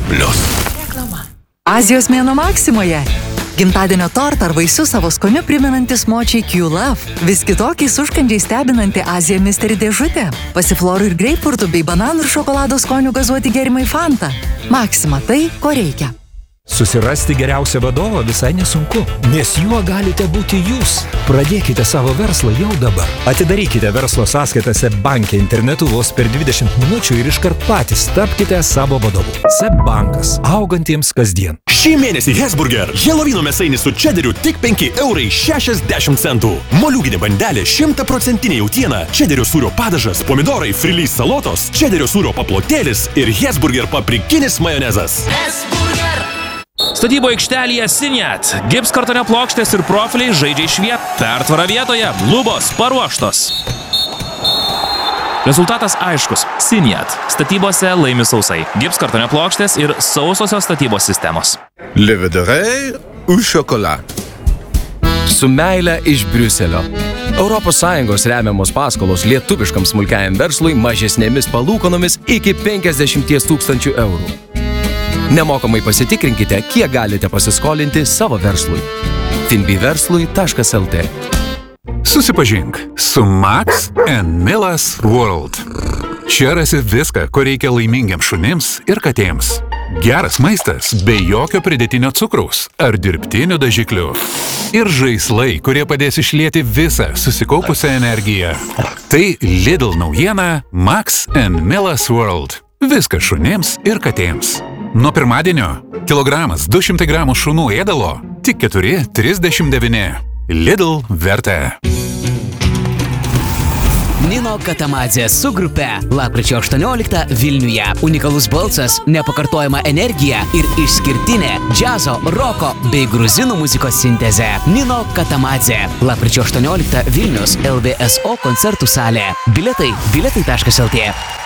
Reklama. Azijos mėnuo Maksimoje. Gimtadienio tortą ar vaisius savo skoniu primenantis močiai Q-Love. Vis kitokiais užkandžiais stebinanti Azija Mystery dėžutė. Pasiflorų ir greipfurtų bei bananų ir šokolado skonių gazuoti gėrimai Fanta. Maksima tai, ko reikia. Susirasti geriausią vadovą visai nesunku, nes juo galite būti jūs. Pradėkite savo verslą jau dabar. Atidarykite verslo sąskaitą SEB banke internetu vos per 20 minučių ir iškart patys tapkite savo vadovu. SEB bankas, augantiems kasdien. Šį mėnesį Hesburger. Helovino mėsainis su čederiu tik 5,60 €. Moliūginė bandelė 100% jautiena, čederio sūrio padažas, pomidorai, frilys salotos, čederio sūrio paplotėlis ir Hesburger paprikinis majonezas. Statybo aikštelėje Siniat. Gipskartonio plokštės ir profiliai žaidžia išviet. Pertvara vietoje. Lubos paruoštos. Rezultatas aiškus. Siniat. Statybose laimi sausai. Gipskartonio plokštės ir sausosios statybos sistemos. Levedere ou chocolat. Su meile iš Briuselio. ES remiamos paskolos lietuviškam smulkiajam verslui mažesnėmis palūkanomis iki 50 000 eurų. Nemokamai pasitikrinkite, kiek galite pasiskolinti savo verslui. finbiverslui.lt. Susipažink su Max and Millas World. Čia rasi viską, ko reikia laimingiams šunims ir katėms. Geras maistas be jokio pridėtinio cukraus ar dirbtinių dažiklių. Ir žaislai, kurie padės išlieti visą susikaupusią energiją. Tai Lidl naujiena Max and Millas World. Viskas šunims ir katėms. Nuo pirmadienio kilogramas 200 gramų šunų ėdalo tik 4,39. Lidl verta. Nino Katamadzė su grupe. Lapkričio 18 Vilniuje. Unikalus balsas, nepakartojama energija ir išskirtinė džiazo, roko bei gruzinų muzikos sintezė. Nino Katamadzė. Lapkričio 18 Vilnius LVSO koncertų salė. Biletai biletai.lt.